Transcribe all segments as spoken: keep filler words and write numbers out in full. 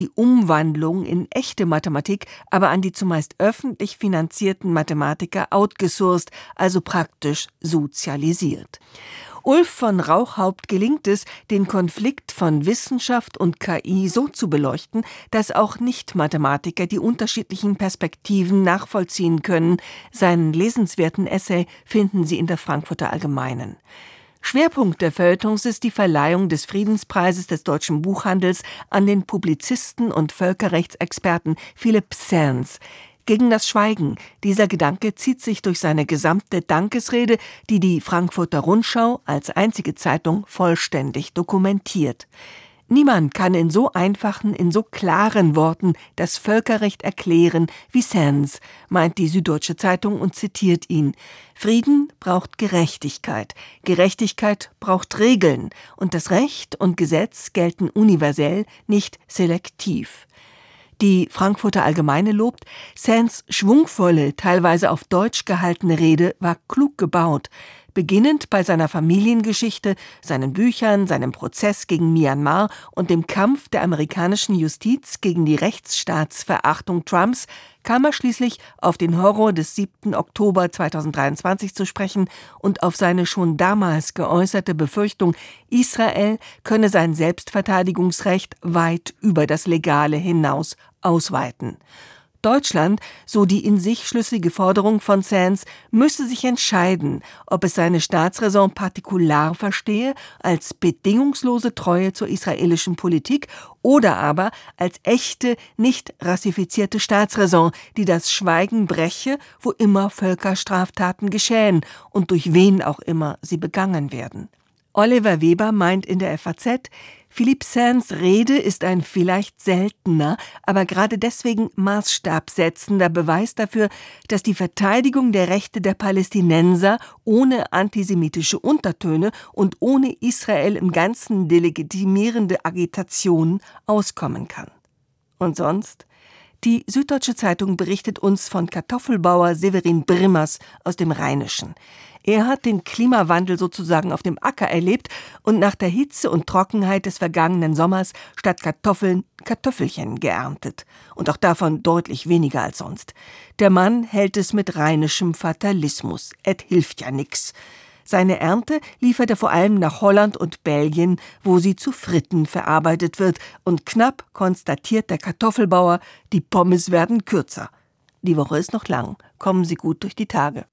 die Umwandlung in echte Mathematik aber an die zumeist öffentlich finanzierten Mathematiker outgesourced, also praktisch sozialisiert. Ulf von Rauchhaupt gelingt es, den Konflikt von Wissenschaft und K I so zu beleuchten, dass auch Nicht-Mathematiker die unterschiedlichen Perspektiven nachvollziehen können. Seinen lesenswerten Essay finden Sie in der Frankfurter Allgemeinen. Schwerpunkt der Feuilletons ist die Verleihung des Friedenspreises des deutschen Buchhandels an den Publizisten und Völkerrechtsexperten Philipp Sands. Gegen das Schweigen. Dieser Gedanke zieht sich durch seine gesamte Dankesrede, die die Frankfurter Rundschau als einzige Zeitung vollständig dokumentiert. Niemand kann in so einfachen, in so klaren Worten das Völkerrecht erklären wie Sands, meint die Süddeutsche Zeitung und zitiert ihn. Frieden braucht Gerechtigkeit. Gerechtigkeit braucht Regeln. Und das Recht und Gesetz gelten universell, nicht selektiv. Die Frankfurter Allgemeine lobt, Sands schwungvolle, teilweise auf Deutsch gehaltene Rede war klug gebaut. Beginnend bei seiner Familiengeschichte, seinen Büchern, seinem Prozess gegen Myanmar und dem Kampf der amerikanischen Justiz gegen die Rechtsstaatsverachtung Trumps, kam er schließlich auf den Horror des siebten Oktober zweitausenddreiundzwanzig zu sprechen und auf seine schon damals geäußerte Befürchtung, Israel könne sein Selbstverteidigungsrecht weit über das Legale hinaus ausweiten. Deutschland, so die in sich schlüssige Forderung von Sands, müsse sich entscheiden, ob es seine Staatsräson partikular verstehe, als bedingungslose Treue zur israelischen Politik oder aber als echte, nicht rassifizierte Staatsräson, die das Schweigen breche, wo immer Völkerstraftaten geschähen und durch wen auch immer sie begangen werden. Oliver Weber meint in der F A Z, Philipp Sands Rede ist ein vielleicht seltener, aber gerade deswegen maßstabsetzender Beweis dafür, dass die Verteidigung der Rechte der Palästinenser ohne antisemitische Untertöne und ohne Israel im Ganzen delegitimierende Agitation auskommen kann. Und sonst? Die Süddeutsche Zeitung berichtet uns von Kartoffelbauer Severin Brimmers aus dem Rheinischen. Er hat den Klimawandel sozusagen auf dem Acker erlebt und nach der Hitze und Trockenheit des vergangenen Sommers statt Kartoffeln Kartoffelchen geerntet. Und auch davon deutlich weniger als sonst. Der Mann hält es mit rheinischem Fatalismus. Et hilft ja nix. Seine Ernte liefert er vor allem nach Holland und Belgien, wo sie zu Fritten verarbeitet wird. Und knapp konstatiert der Kartoffelbauer, die Pommes werden kürzer. Die Woche ist noch lang. Kommen Sie gut durch die Tage.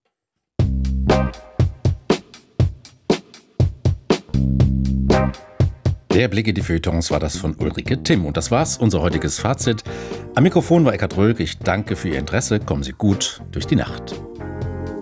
Der Blick in die Feuilletons war das von Ulrike Timm. Und das war's, unser heutiges Fazit. Am Mikrofon war Eckhard Rölk. Ich danke für Ihr Interesse. Kommen Sie gut durch die Nacht.